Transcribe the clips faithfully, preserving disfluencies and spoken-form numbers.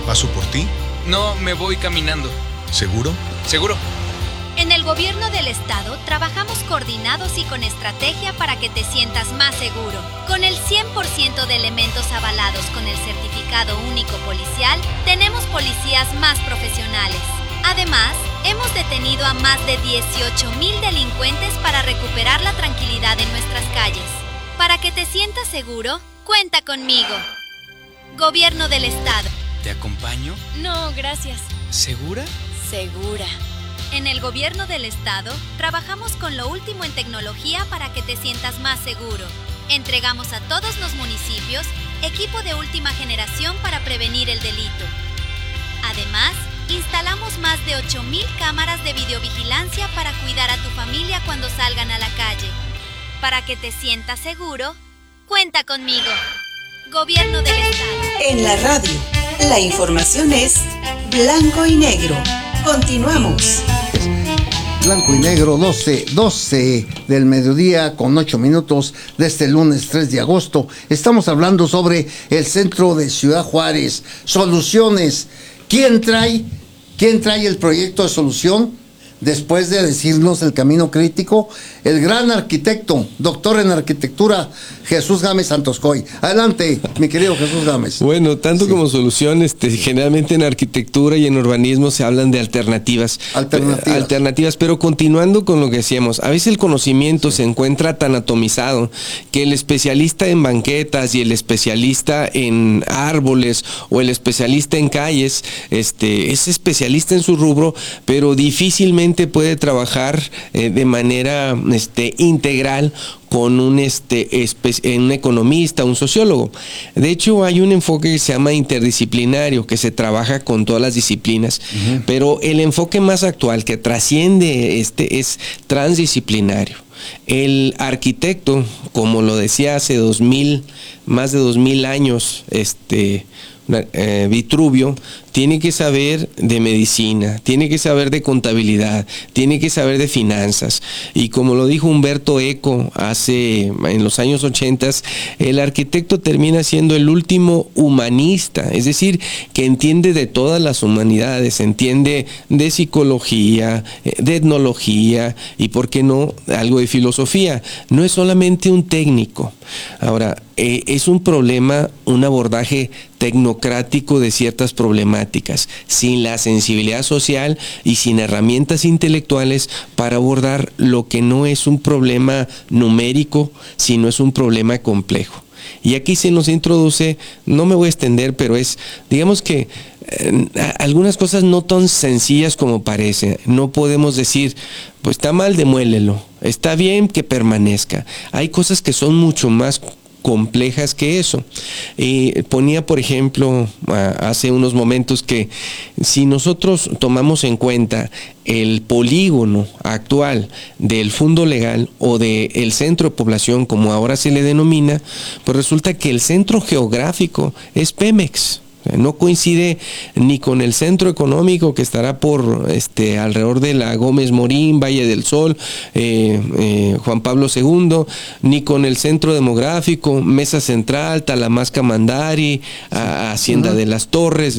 ¿Paso por ti? No, me voy caminando. ¿Seguro? ¿Seguro? En el gobierno del estado trabajamos coordinados y con estrategia para que te sientas más seguro. Con el cien por ciento de elementos avalados con el certificado único policial, tenemos policías más profesionales. Además, hemos detenido a más de dieciocho mil delincuentes para recuperar la tranquilidad en nuestras calles. Para que te sientas seguro, cuenta conmigo. Gobierno del estado. ¿Te acompaño? No, gracias. ¿Segura? Segura. En el gobierno del estado, trabajamos con lo último en tecnología para que te sientas más seguro. Entregamos a todos los municipios equipo de última generación para prevenir el delito. Además, instalamos más de ocho mil cámaras de videovigilancia para cuidar a tu familia cuando salgan a la calle. Para que te sientas seguro, cuenta conmigo. Gobierno del estado. En la radio, la información es blanco y negro. Continuamos. Blanco y negro, doce, doce del mediodía con ocho minutos de este lunes tres de agosto. Estamos hablando sobre el centro de Ciudad Juárez. Soluciones. ¿Quién trae, quién trae el proyecto de solución? Después de decirnos el camino crítico, el gran arquitecto, doctor en arquitectura, Jesús Gámez Santoscoy. Adelante, mi querido Jesús Gámez. Bueno, tanto Sí. como solución, este, generalmente en arquitectura y en urbanismo se hablan de alternativas. Alternativas. Eh, alternativas, pero continuando con lo que decíamos, a veces el conocimiento sí. se encuentra tan atomizado que el especialista en banquetas y el especialista en árboles o el especialista en calles, este, es especialista en su rubro, pero difícilmente puede trabajar eh, de manera este, integral con un, este, espe- un economista, un sociólogo. De hecho, hay un enfoque que se llama interdisciplinario, que se trabaja con todas las disciplinas, uh-huh. pero el enfoque más actual, que trasciende este, es transdisciplinario. El arquitecto, como lo decía hace dos mil, más de dos mil años, este, eh, Vitruvio, tiene que saber de medicina, tiene que saber de contabilidad, tiene que saber de finanzas. Y como lo dijo Humberto Eco hace, en los años ochenta, el arquitecto termina siendo el último humanista, es decir, que entiende de todas las humanidades, entiende de psicología, de etnología y, ¿por qué no?, algo de filosofía. No es solamente un técnico. Ahora, eh, es un problema, un abordaje tecnocrático de ciertas problemáticas, sin la sensibilidad social y sin herramientas intelectuales para abordar lo que no es un problema numérico, sino es un problema complejo. Y aquí se nos introduce, no me voy a extender, pero es, digamos que eh, algunas cosas no tan sencillas como parece. No podemos decir, pues está mal, demuélelo, está bien que permanezca. Hay cosas que son mucho más complejas que eso. Eh, ponía, por ejemplo, hace unos momentos que si nosotros tomamos en cuenta el polígono actual del Fundo Legal o del centro de población, como ahora se le denomina, pues resulta que el centro geográfico es Pemex. No coincide ni con el centro económico que estará por este alrededor de la Gómez Morín, Valle del Sol, eh, eh, Juan Pablo segundo, ni con el centro demográfico, Mesa Central, Talamasca Mandari, a, Hacienda uh-huh. de las Torres,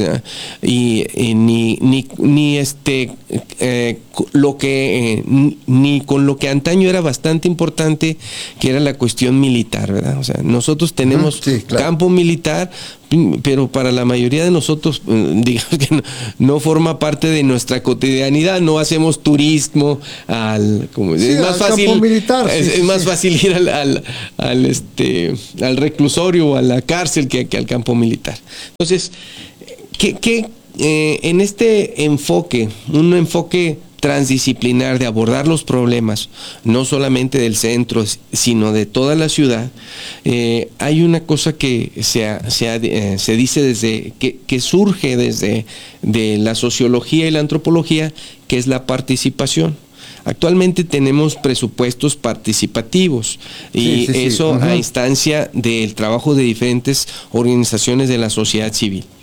y, y ni, ni, ni este eh, lo que eh, ni con lo que antaño era bastante importante, que era la cuestión militar, ¿verdad? O sea, nosotros tenemos uh-huh. sí, claro. campo militar, pero para la mayoría de nosotros, digamos que no, no forma parte de nuestra cotidianidad, no hacemos turismo al, como, sí, es más fácil, campo militar, es, sí, es sí, más sí. fácil ir al, al, al este al reclusorio o a la cárcel que, que al campo militar. Entonces, ¿qué, qué eh, en este enfoque, un enfoque transdisciplinar de abordar los problemas, no solamente del centro, sino de toda la ciudad, eh, hay una cosa que se, ha, se, ha, eh, se dice desde, que, que surge desde de la sociología y la antropología, que es la participación. Actualmente tenemos presupuestos participativos y sí, sí, eso sí. Uh-huh. a instancia del trabajo de diferentes organizaciones de la sociedad civil.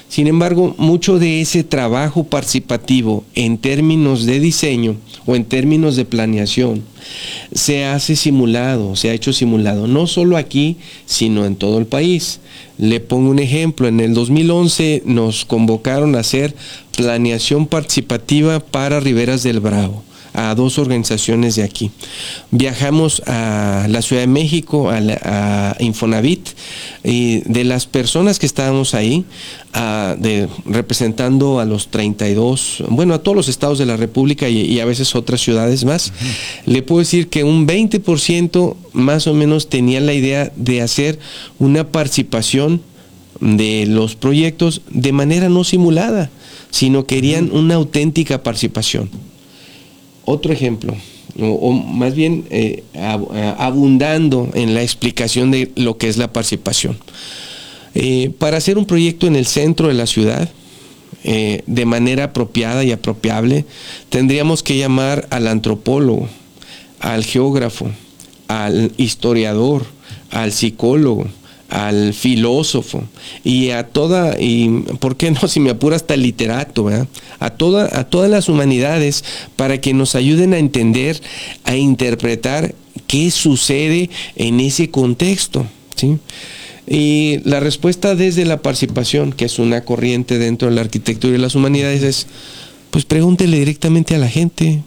Sin embargo, mucho de ese trabajo participativo en términos de diseño o en términos de planeación se hace simulado, se ha hecho simulado, no solo aquí, sino en todo el país. Le pongo un ejemplo, en el dos mil once nos convocaron a hacer planeación participativa para Riberas del Bravo, a dos organizaciones de aquí. Viajamos a la Ciudad de México, a, la, a Infonavit, y de las personas que estábamos ahí, a, de, representando a los treinta y dos, bueno, a todos los estados de la República y, y a veces otras ciudades más, uh-huh. Le puedo decir que un veinte por ciento más o menos tenía la idea de hacer una participación de los proyectos de manera no simulada, sino querían uh-huh. una auténtica participación. Otro ejemplo, o, o más bien eh, ab, abundando en la explicación de lo que es la participación. Eh, para hacer un proyecto en el centro de la ciudad, eh, de manera apropiada y apropiable, tendríamos que llamar al antropólogo, al geógrafo, al historiador, al psicólogo, al filósofo y a toda, y por qué no, si me apura, hasta el literato, ¿verdad? A, toda, a todas las humanidades, para que nos ayuden a entender, a interpretar qué sucede en ese contexto, ¿sí? Y la respuesta desde la participación, que es una corriente dentro de la arquitectura y las humanidades, es, pues pregúntele directamente a la gente.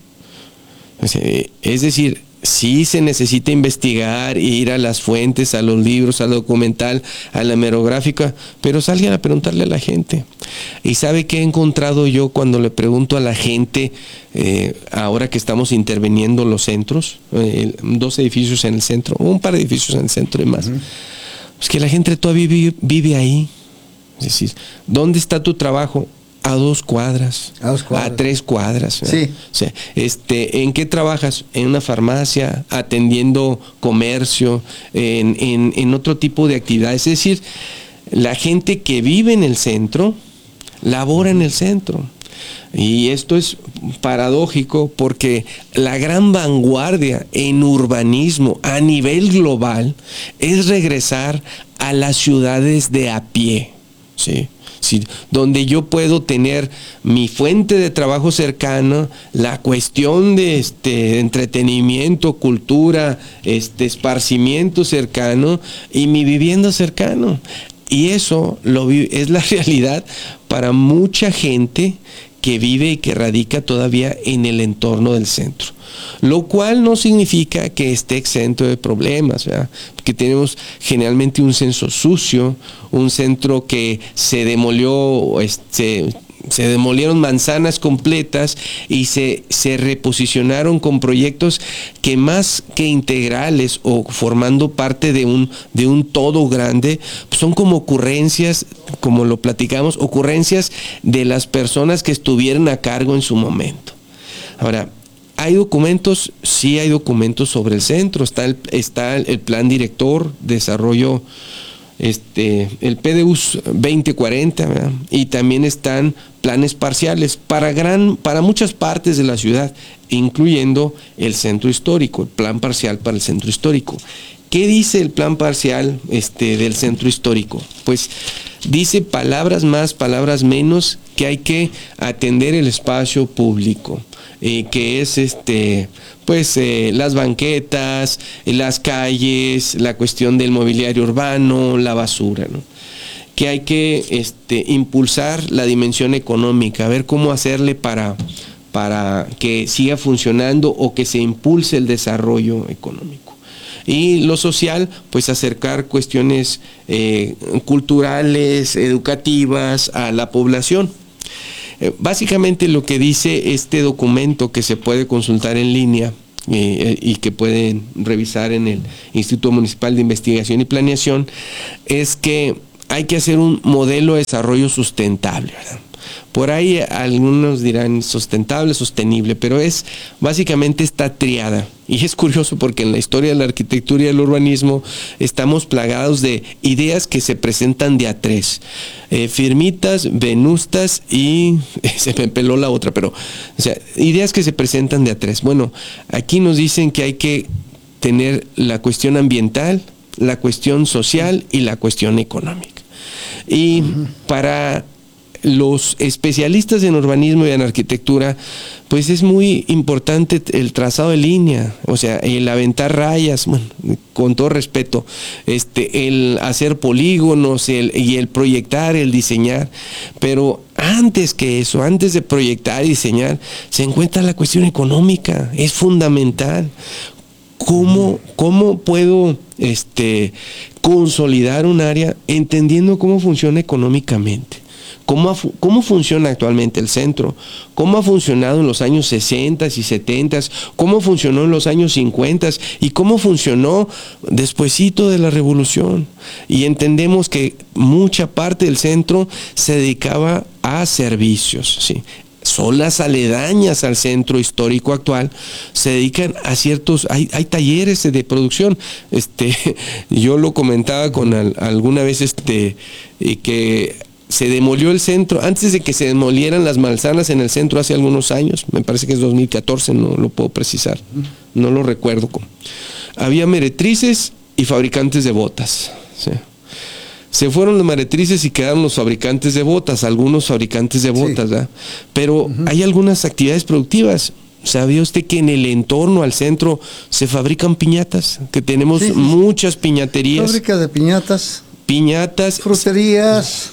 Es decir, sí se necesita investigar, ir a las fuentes, a los libros, al documental, a la hemerográfica, pero salgan a preguntarle a la gente. ¿Y sabe qué he encontrado yo cuando le pregunto a la gente, eh, ahora que estamos interviniendo los centros, eh, dos edificios en el centro, un par de edificios en el centro y más? Uh-huh. Pues que la gente todavía vive, vive ahí. Es decir, ¿dónde está tu trabajo? A dos cuadras, a dos cuadras, a tres cuadras. Sí. O sea, este, ¿en qué trabajas? En una farmacia, atendiendo comercio, en, en, en otro tipo de actividades. Es decir, la gente que vive en el centro, labora en el centro. Y esto es paradójico porque la gran vanguardia en urbanismo a nivel global es regresar a las ciudades de a pie, ¿sí? Sí, donde yo puedo tener mi fuente de trabajo cercana, la cuestión de este entretenimiento, cultura, este esparcimiento cercano y mi vivienda cercano. Y eso lo, es la realidad para mucha gente que vive y que radica todavía en el entorno del centro. Lo cual no significa que esté exento de problemas, ¿verdad? Porque tenemos generalmente un centro sucio, un centro que se demolió, este, se demolieron manzanas completas y se, se reposicionaron con proyectos que más que integrales o formando parte de un, de un todo grande, pues son como ocurrencias, como lo platicamos, ocurrencias de las personas que estuvieron a cargo en su momento. Ahora, ¿hay documentos? Sí hay documentos sobre el centro. Está el, está el plan director, desarrollo, este, el P D U S veinte cuarenta, ¿verdad? Y también están planes parciales para, gran, para muchas partes de la ciudad, incluyendo el centro histórico, el plan parcial para el centro histórico. ¿Qué dice el plan parcial este, del centro histórico? Pues dice palabras más, palabras menos, que hay que atender el espacio público. Eh, que es este pues eh, las banquetas, eh, las calles, la cuestión del mobiliario urbano, la basura, ¿no? Que hay que este, impulsar la dimensión económica, ver cómo hacerle para, para que siga funcionando o que se impulse el desarrollo económico. Y lo social, pues acercar cuestiones eh, culturales, educativas a la población. Básicamente lo que dice este documento, que se puede consultar en línea eh, y que pueden revisar en el Instituto Municipal de Investigación y Planeación, es que hay que hacer un modelo de desarrollo sustentable, ¿verdad? Por ahí algunos dirán sustentable, sostenible, pero es básicamente esta triada. Y es curioso porque en la historia de la arquitectura y el urbanismo estamos plagados de ideas que se presentan de a tres. Eh, firmitas, venustas y se me peló la otra, pero o sea, ideas que se presentan de a tres. Bueno, aquí nos dicen que hay que tener la cuestión ambiental, la cuestión social y la cuestión económica. Y para los especialistas en urbanismo y en arquitectura, pues es muy importante el trazado de línea, o sea, el aventar rayas, bueno, con todo respeto, este, el hacer polígonos, el, y el proyectar, el diseñar, pero antes que eso, antes de proyectar y diseñar, se encuentra la cuestión económica, es fundamental. ¿Cómo, cómo puedo este, consolidar un área entendiendo cómo funciona económicamente? ¿Cómo, ¿Cómo funciona actualmente el centro? ¿Cómo ha funcionado en los años sesenta y setenta? ¿Cómo funcionó en los años cincuenta? ¿Y cómo funcionó despuesito de la revolución? Y entendemos que mucha parte del centro se dedicaba a servicios, ¿sí? Zonas aledañas al centro histórico actual se dedican a ciertos, hay, hay talleres de producción. Este, yo lo comentaba con al, alguna vez este, que se demolió el centro, antes de que se demolieran las manzanas en el centro hace algunos años, me parece que es dos mil catorce, no lo puedo precisar, no lo recuerdo cómo. Había meretrices y fabricantes de botas, ¿sí? Se fueron las meretrices y quedaron los fabricantes de botas, algunos fabricantes de botas, sí. ¿verdad? Pero uh-huh. hay algunas actividades productivas. ¿Sabía usted que en el entorno al centro se fabrican piñatas? Que tenemos sí, sí. muchas piñaterías. Fábrica de piñatas. Piñatas. Fruterías.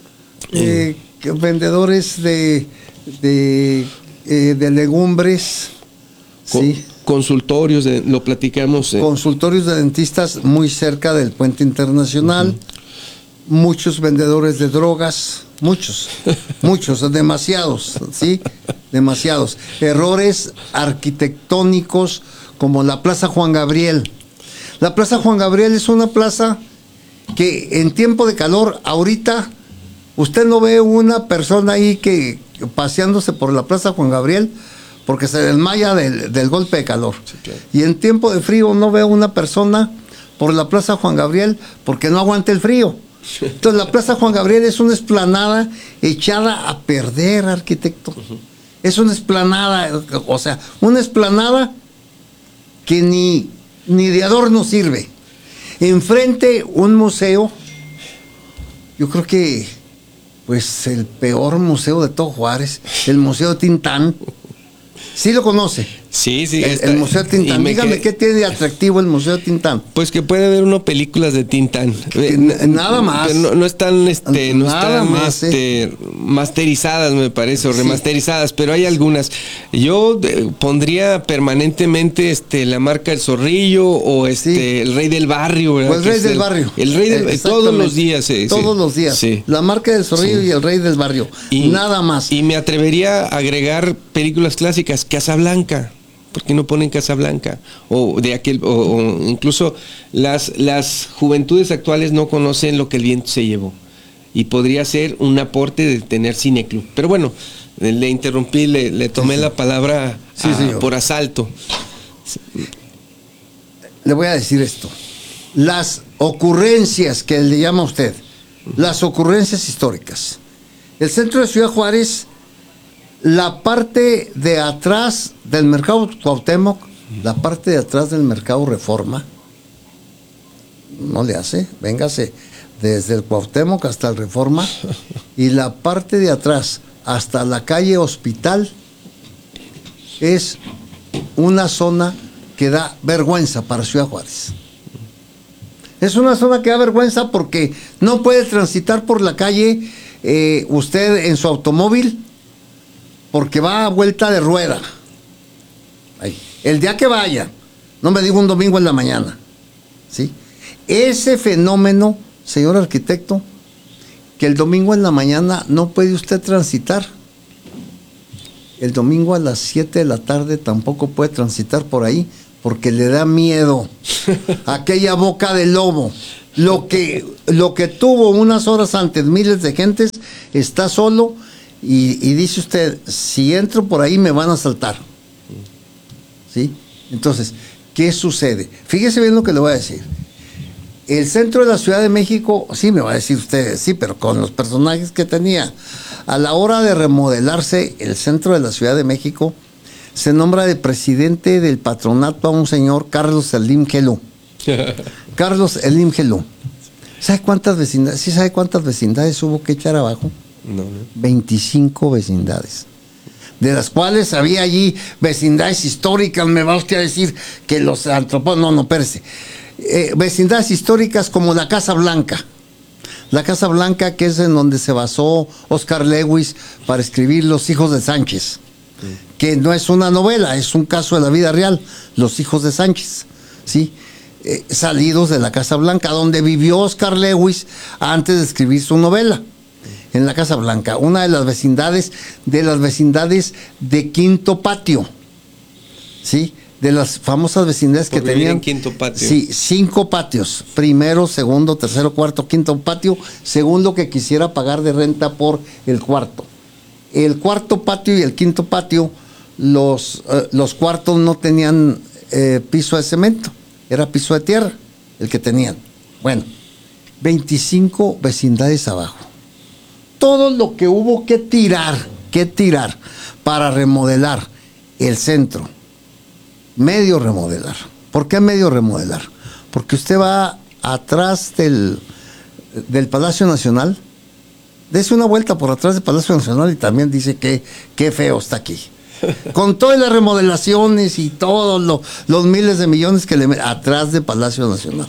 Eh, eh, vendedores de, de, eh, de legumbres. Con, sí. Consultorios, de, lo platicamos. Eh. Consultorios de dentistas muy cerca del puente internacional. Uh-huh. Muchos vendedores de drogas, muchos, muchos, demasiados, ¿sí? Demasiados. Errores arquitectónicos como la Plaza Juan Gabriel. La Plaza Juan Gabriel es una plaza que en tiempo de calor, ahorita, usted no ve una persona ahí que paseándose por la Plaza Juan Gabriel porque se desmaya del, del golpe de calor. Sí, claro. Y en tiempo de frío no veo una persona por la Plaza Juan Gabriel porque no aguanta el frío. Entonces la Plaza Juan Gabriel es una explanada echada a perder, arquitecto. Uh-huh. Es una explanada, o sea, una explanada que ni, ni de adorno sirve. Enfrente un museo, yo creo que pues el peor museo de todo Juárez, el Museo de Tintán. ¿Sí lo conoce? Sí, sí. El, está, el Museo de Tintán. Dígame quedé... qué tiene de atractivo el Museo de Tintán. Pues que puede ver uno películas de Tintán. Que, nada más. No, no están, este, no están más, este, eh. masterizadas, me parece, o sí. remasterizadas, pero hay algunas. Yo eh, pondría permanentemente este, la marca El Zorrillo o este sí. el Rey del Barrio, ¿verdad? Pues el Rey del el, Barrio. El Rey del eh, todos los días. Eh, todos sí. los días. Sí. La marca del Zorrillo sí. y el Rey del Barrio. Y, nada más. Y me atrevería a agregar películas clásicas, Casablanca. ¿Por qué no ponen Casablanca? O de aquel, o, o incluso las, las juventudes actuales no conocen lo que el viento se llevó. Y podría ser un aporte de tener cineclub. Pero bueno, le interrumpí, le, le tomé sí, sí. la palabra sí, a, por asalto. Le voy a decir esto. Las ocurrencias que le llama a usted, las ocurrencias históricas. El centro de Ciudad Juárez, la parte de atrás del mercado Cuauhtémoc, la parte de atrás del mercado Reforma, no le hace, véngase desde el Cuauhtémoc hasta el Reforma, y la parte de atrás hasta la calle Hospital es una zona que da vergüenza para Ciudad Juárez. Es una zona que da vergüenza porque no puede transitar por la calle eh, usted en su automóvil, porque va a vuelta de rueda. Ahí. El día que vaya, no me diga un domingo en la mañana. ¿Sí? Ese fenómeno, señor arquitecto, que el domingo en la mañana no puede usted transitar. El domingo a las siete de la tarde tampoco puede transitar por ahí, porque le da miedo aquella boca de lobo. Lo que, lo que tuvo unas horas antes miles de gentes, está solo. Y, y dice usted, si entro por ahí me van a asaltar. ¿Sí? Entonces, ¿qué sucede? Fíjese bien lo que le voy a decir. El centro de la Ciudad de México, sí me va a decir usted, sí, pero con los personajes que tenía. A la hora de remodelarse el centro de la Ciudad de México, se nombra de presidente del patronato a un señor, Carlos Elim Gelú. Carlos Elim Gelú. ¿Sabe cuántas vecindades? ¿Sí sabe cuántas vecindades hubo que echar abajo? No, no. veinticinco vecindades. De las cuales había allí vecindades históricas, me va usted a decir que los antropólogos, no, no, espérese. Eh, vecindades históricas como la Casa Blanca. La Casa Blanca, que es en donde se basó Oscar Lewis para escribir Los hijos de Sánchez, sí. Que no es una novela, es un caso de la vida real, Los hijos de Sánchez, ¿sí? Eh, salidos de la Casa Blanca, donde vivió Oscar Lewis antes de escribir su novela. En la Casa Blanca, una de las vecindades, de las vecindades de Quinto Patio, ¿sí? De las famosas vecindades Por que tenían. En Quinto Patio. Sí, cinco patios. Primero, segundo, tercero, cuarto, quinto patio, según lo que quisiera pagar de renta por el cuarto. El cuarto patio y el quinto patio, los, eh, los cuartos no tenían eh, piso de cemento, era piso de tierra el que tenían. Bueno, veinticinco vecindades abajo. Todo lo que hubo que tirar, que tirar para remodelar el centro, medio remodelar. ¿Por qué medio remodelar? Porque usted va atrás del, del Palacio Nacional, dese una vuelta por atrás del Palacio Nacional y también dice que qué feo está aquí. Con todas las remodelaciones y todos lo, los miles de millones que le meten atrás del Palacio Nacional.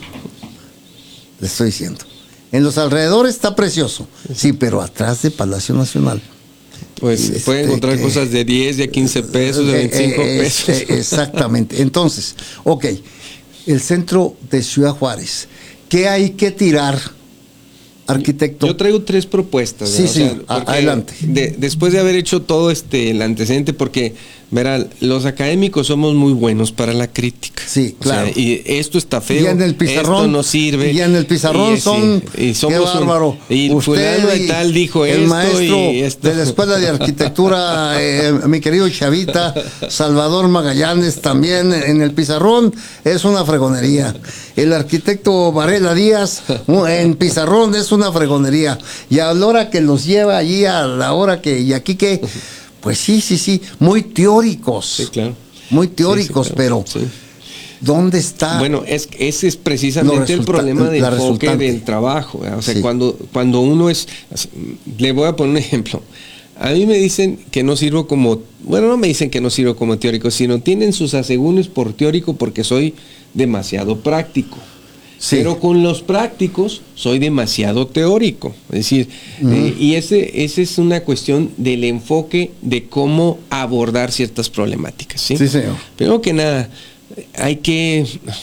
Le estoy diciendo. En los alrededores está precioso, sí, pero atrás de Palacio Nacional. Pues este, puede encontrar que, cosas de diez, de quince pesos, de veinticinco eh, pesos. Este, exactamente. Entonces, ok, el centro de Ciudad Juárez, ¿qué hay que tirar, arquitecto? Yo traigo tres propuestas. Sí, ¿no? sí, o sea, adelante. De, después de haber hecho todo este el antecedente, porque, verá, los académicos somos muy buenos para la crítica. Sí, claro. O sea, y esto está feo, y en el pizarrón, esto no sirve. Y en el pizarrón y, son, sí, y somos qué bárbaro. Un, y Usted fulano de y tal dijo el esto maestro y esto. de la Escuela de Arquitectura, eh, mi querido Chavita, Salvador Magallanes, también en el pizarrón es una fregonería. El arquitecto Varela Díaz, en pizarrón es una fregonería. Y a la hora que los lleva allí, a la hora que, y aquí que, pues sí, sí, sí, muy teóricos. Sí, claro. Muy teóricos, sí, sí, claro. Pero sí. ¿Dónde está? Bueno, es, ese es precisamente el problema del enfoque del trabajo. O sea, sí. cuando, cuando uno es... Le voy a poner un ejemplo. A mí me dicen que no sirvo como... Bueno, no me dicen que no sirvo como teórico, sino tienen sus asegúnes por teórico porque soy demasiado práctico. Sí. Pero con los prácticos soy demasiado teórico. Es decir, uh-huh. eh, y ese, ese es una cuestión del enfoque de cómo abordar ciertas problemáticas. Sí, sí señor. Primero que nada, hay que,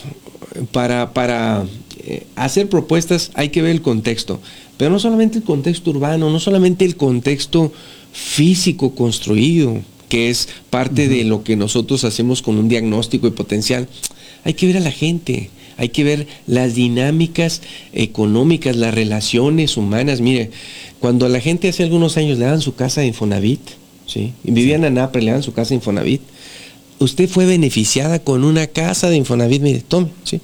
para, para eh, hacer propuestas hay que ver el contexto. Pero no solamente el contexto urbano, no solamente el contexto físico construido, que es parte uh-huh. de lo que nosotros hacemos con un diagnóstico de potencial. Hay que ver a la gente. Hay que ver las dinámicas económicas, las relaciones humanas. Mire, cuando a la gente hace algunos años le daban su casa de Infonavit, ¿sí? Y vivían sí. en Anapra y le daban su casa de Infonavit, usted fue beneficiada con una casa de Infonavit, mire, tome, ¿sí?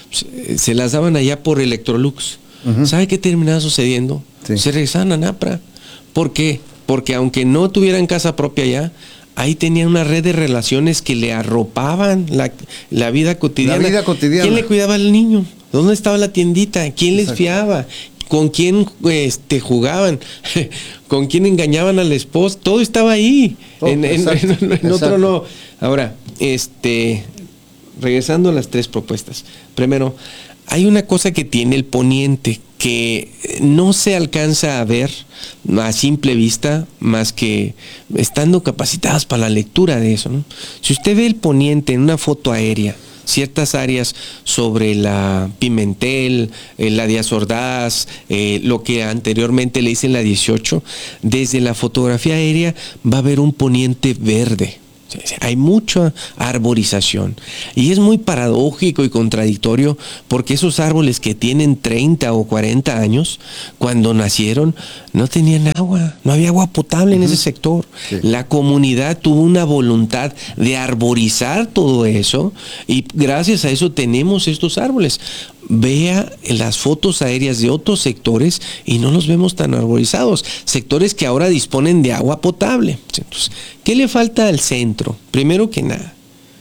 Se las daban allá por Electrolux. Uh-huh. ¿Sabe qué terminaba sucediendo? Sí. Se regresaban a Anapra. ¿Por qué? Porque aunque no tuvieran casa propia allá, ahí tenían una red de relaciones que le arropaban la, la vida cotidiana. La vida cotidiana. ¿Quién le cuidaba al niño? ¿Dónde estaba la tiendita? ¿Quién les Exacto. fiaba? ¿Con quién este, jugaban? ¿Con quién engañaban a la esposa? Todo estaba ahí. Oh, en, en, en, en otro no. Ahora, este, regresando a las tres propuestas. Primero, hay una cosa que tiene el poniente que no se alcanza a ver a simple vista más que estando capacitadas para la lectura de eso, ¿no? Si usted ve el poniente en una foto aérea, ciertas áreas sobre la Pimentel, eh, la Díaz Ordaz, eh, lo que anteriormente le dicen la dieciocho, desde la fotografía aérea va a haber un poniente verde. Hay mucha arborización y es muy paradójico y contradictorio porque esos árboles que tienen treinta o cuarenta años, cuando nacieron no tenían agua, no había agua potable en uh-huh. ese sector. Sí. La comunidad tuvo una voluntad de arborizar todo eso y gracias a eso tenemos estos árboles. Vea las fotos aéreas de otros sectores y no los vemos tan arborizados. Sectores que ahora disponen de agua potable. Entonces, ¿qué le falta al centro? Primero que nada,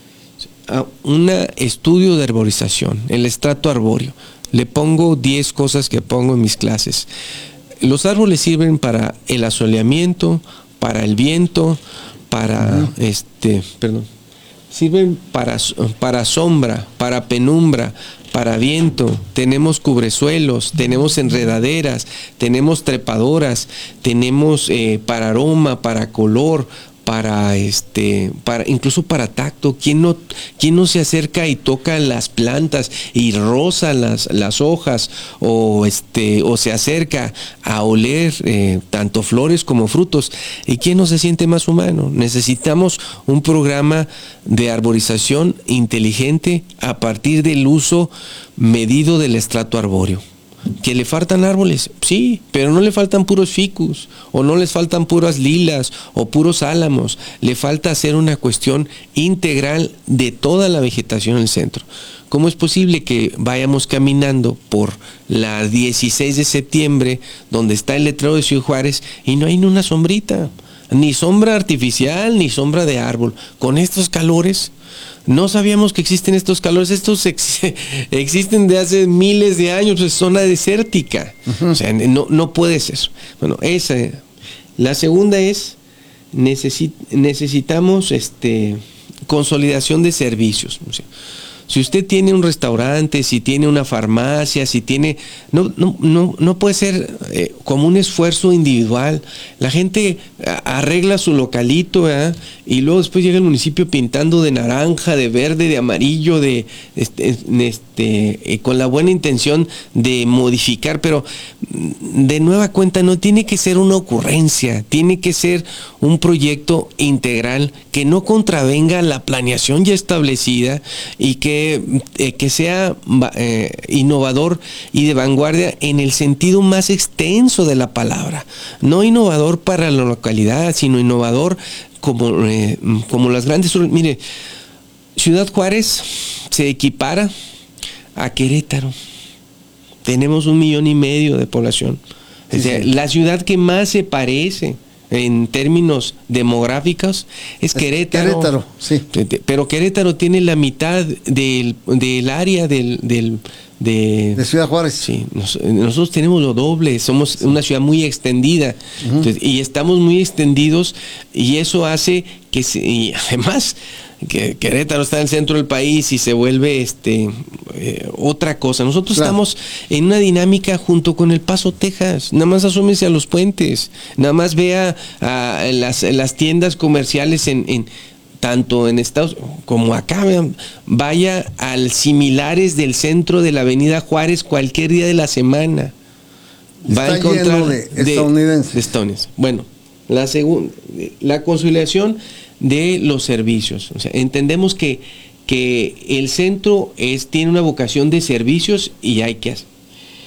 un estudio de arborización, el estrato arbóreo. Le pongo diez cosas que pongo en mis clases. los árboles sirven para el asoleamiento, para el viento, para uh-huh. este, perdón, sirven para, para sombra, para penumbra, para viento. Tenemos cubresuelos, tenemos enredaderas, tenemos trepadoras, tenemos eh, para aroma, para color, para este, para incluso para tacto. ¿Quién no, quién no se acerca y toca las plantas y roza las, las hojas o este, o se acerca a oler eh, tanto flores como frutos? ¿Y quién no se siente más humano? Necesitamos un programa de arborización inteligente a partir del uso medido del estrato arbóreo. ¿Que le faltan árboles? Sí, pero no le faltan puros ficus, o no les faltan puras lilas, o puros álamos. Le falta hacer una cuestión integral de toda la vegetación en el centro. ¿Cómo es posible que vayamos caminando por la dieciséis de septiembre, donde está el letrero de Ciudad Juárez, y no hay ni una sombrita? Ni sombra artificial, ni sombra de árbol. Con estos calores... No sabíamos que existen estos calores, estos ex, existen de hace miles de años, es zona desértica. Uh-huh. O sea, no, no puede ser. Bueno, esa. La segunda es, necesit, necesitamos este, consolidación de servicios. O sea, si usted tiene un restaurante, si tiene una farmacia, si tiene... No, no, no, no puede ser eh, como un esfuerzo individual. La gente arregla su localito, ¿verdad? Y luego después llega el municipio pintando de naranja, de verde, de amarillo, de este, este eh, con la buena intención de modificar, pero de nueva cuenta no tiene que ser una ocurrencia, tiene que ser un proyecto integral que no contravenga la planeación ya establecida y que, eh, que sea eh, innovador y de vanguardia en el sentido más extenso de la palabra. No innovador para la localidad, sino innovador como, eh, como las grandes... Mire, Ciudad Juárez se equipara a Querétaro. Tenemos un millón y medio de población. Sí, o sea, sí. La ciudad que más se parece en términos demográficos es, es Querétaro. Querétaro, sí. Pero Querétaro tiene la mitad del, del área del... del De, de Ciudad Juárez. Sí, nos, nosotros tenemos lo doble, somos sí. una ciudad muy extendida. Uh-huh. Entonces, y estamos muy extendidos y eso hace que, se, y además, que Querétaro está en el centro del país y se vuelve este eh, otra cosa. Nosotros claro. estamos en una dinámica junto con El Paso, Texas. Nada más asómese a los puentes, nada más vea a, a las, las tiendas comerciales en... en tanto en Estados como acá, vaya al similares del centro de la Avenida Juárez cualquier día de la semana. Va Está a encontrar lleno de, de estadounidenses. De estadounidenses. Bueno, la segunda, la consolidación de los servicios. O sea, entendemos que, que el centro es, tiene una vocación de servicios y hay que hacer.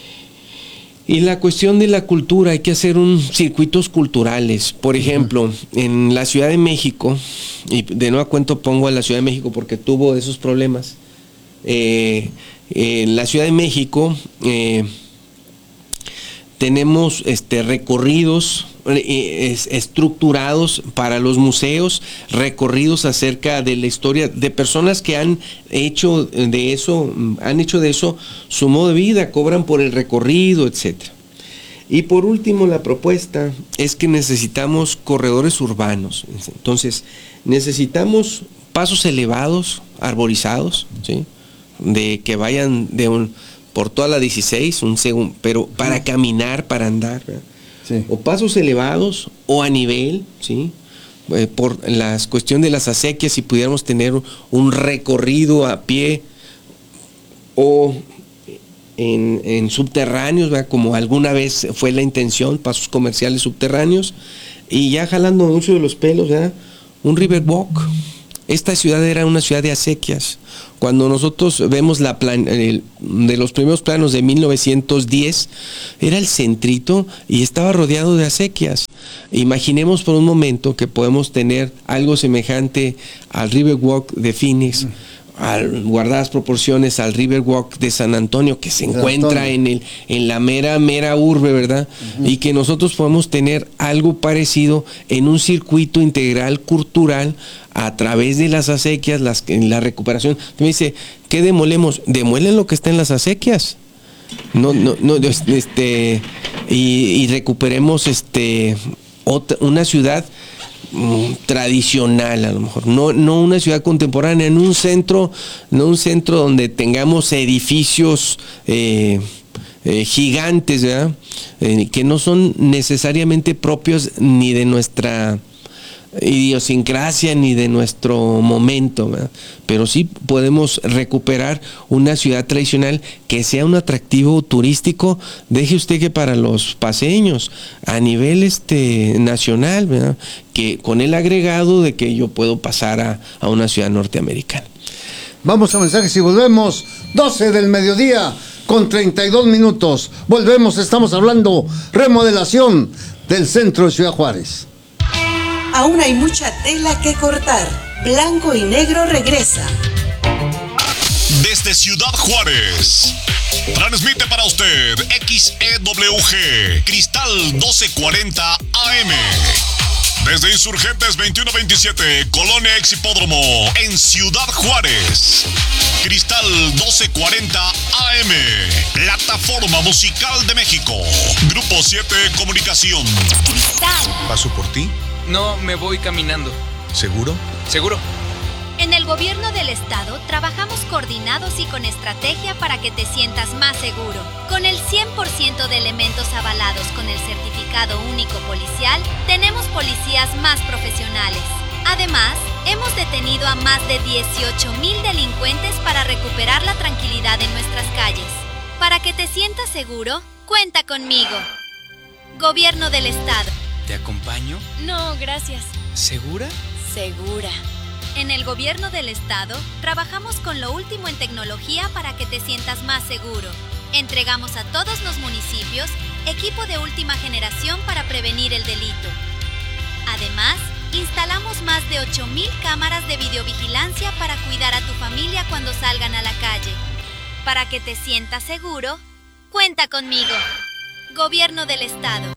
Y la cuestión de la cultura, hay que hacer un circuitos culturales. Por ejemplo, uh-huh. en la Ciudad de México, y de nuevo cuento pongo a la Ciudad de México porque tuvo esos problemas. Eh, eh, en la Ciudad de México eh, tenemos este, recorridos eh, es, estructurados para los museos, recorridos acerca de la historia de personas que han hecho de eso, han hecho de eso su modo de vida, cobran por el recorrido, etcétera. Y por último, la propuesta es que necesitamos corredores urbanos. Entonces, necesitamos pasos elevados, arborizados, ¿sí? De que vayan de un por toda la dieciséis, un segundo, pero para sí. caminar, para andar, sí. o pasos elevados o a nivel, ¿sí? Eh, por la cuestión de las acequias, si pudiéramos tener un recorrido a pie o en, en subterráneos, ¿verdad? Como alguna vez fue la intención, pasos comerciales subterráneos, y ya jalando mucho de los pelos, ¿verdad? Un riverwalk. Esta ciudad era una ciudad de acequias. Cuando nosotros vemos la plan, el, de los primeros planos de mil novecientos diez, era el centrito y estaba rodeado de acequias. Imaginemos por un momento que podemos tener algo semejante al Riverwalk de Phoenix, al guardadas proporciones al Riverwalk de San Antonio, que se encuentra en el en la mera mera urbe, ¿verdad? Uh-huh. Y que nosotros podemos tener algo parecido en un circuito integral cultural a través de las acequias, las, en la recuperación. Me dice, ¿qué demolemos? Demuelen lo que está en las acequias. No, no, no, este, y, y recuperemos este otra, una ciudad mm, tradicional, a lo mejor, no, no una ciudad contemporánea, en un centro, no un centro donde tengamos edificios eh, eh, gigantes, ¿verdad? Eh, que no son necesariamente propios ni de nuestra idiosincrasia ni de nuestro momento, ¿verdad? Pero sí podemos recuperar una ciudad tradicional que sea un atractivo turístico, deje usted que para los paseños a nivel este nacional, ¿verdad? Que con el agregado de que yo puedo pasar a, a una ciudad norteamericana. Vamos a mensajes y volvemos. doce del mediodía con treinta y dos minutos. Volvemos, estamos hablando remodelación del centro de Ciudad Juárez. Aún hay mucha tela que cortar. Blanco y Negro regresa. Desde Ciudad Juárez, transmite para usted X E W G, Cristal doce cuarenta A M. Desde Insurgentes veintiuno veintisiete, Colonia Ex Hipódromo, en Ciudad Juárez. Cristal doce cuarenta A M, Plataforma Musical de México. Grupo siete Comunicación. Cristal. ¿Paso por ti? No, me voy caminando. ¿Seguro? ¿Seguro? En el gobierno del estado trabajamos coordinados y con estrategia para que te sientas más seguro. Con el cien por ciento de elementos avalados con el certificado único policial, tenemos policías más profesionales. Además, hemos detenido a más de dieciocho mil delincuentes para recuperar la tranquilidad en nuestras calles. Para que te sientas seguro, cuenta conmigo. Gobierno del estado. ¿Te acompaño? No, gracias. ¿Segura? Segura. En el gobierno del estado, trabajamos con lo último en tecnología para que te sientas más seguro. Entregamos a todos los municipios equipo de última generación para prevenir el delito. Además, instalamos más de ocho mil cámaras de videovigilancia para cuidar a tu familia cuando salgan a la calle. Para que te sientas seguro, cuenta conmigo. Gobierno del estado.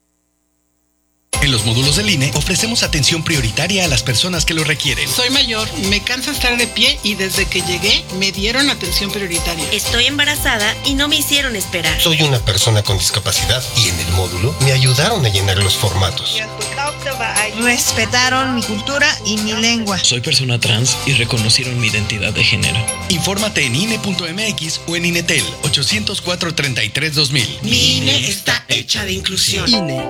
En los módulos del I N E ofrecemos atención prioritaria a las personas que lo requieren. Soy mayor, me cansa estar de pie y desde que llegué me dieron atención prioritaria. Estoy embarazada y no me hicieron esperar. Soy una persona con discapacidad y en el módulo me ayudaron a llenar los formatos. Respetaron mi cultura y mi lengua. Soy persona trans y reconocieron mi identidad de género. Infórmate en I N E punto M X o en INETEL ochocientos cuatro, treinta y tres, dos mil. Mi I N E está hecha de inclusión. I N E.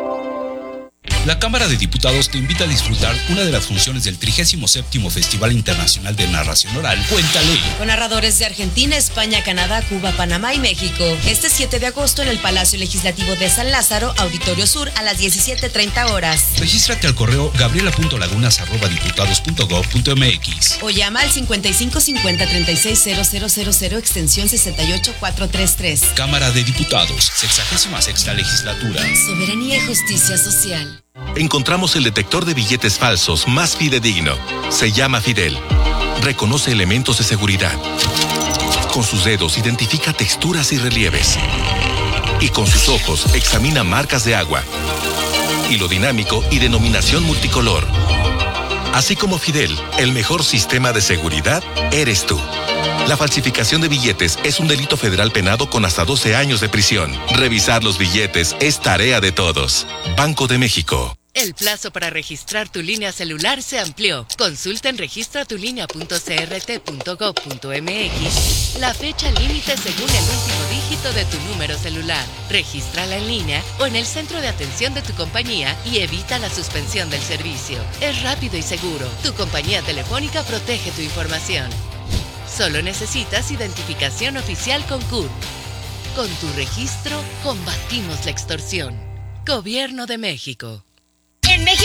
La Cámara de Diputados te invita a disfrutar una de las funciones del trigésimo séptimo Festival Internacional de Narración Oral, Cuéntale. Con narradores de Argentina, España, Canadá, Cuba, Panamá y México. Este siete de agosto en el Palacio Legislativo de San Lázaro, Auditorio Sur, a las diecisiete treinta horas. Regístrate al correo gabriela punto lagunas arroba diputados punto gob punto m x o llama al cincuenta y cinco cincuenta, treinta y seis, cero cero cero cero, extensión sesenta y ocho cuatrocientos treinta y tres. Cámara de Diputados, sexagésima sexta legislatura. Soberanía y justicia social. Encontramos el detector de billetes falsos más fidedigno. Se llama Fidel. Reconoce elementos de seguridad. Con sus dedos identifica texturas y relieves. Y con sus ojos examina marcas de agua. Hilo dinámico y denominación multicolor. Así como Fidel, el mejor sistema de seguridad eres tú. La falsificación de billetes es un delito federal penado con hasta doce años de prisión. Revisar los billetes es tarea de todos. Banco de México. El plazo para registrar tu línea celular se amplió. Consulta en registra tu línea punto c r t punto gob punto m x la fecha límite según el último dígito de tu número celular. Regístrala en línea o en el centro de atención de tu compañía y evita la suspensión del servicio. Es rápido y seguro. Tu compañía telefónica protege tu información. Solo necesitas identificación oficial con C U R. Con tu registro, combatimos la extorsión. Gobierno de México.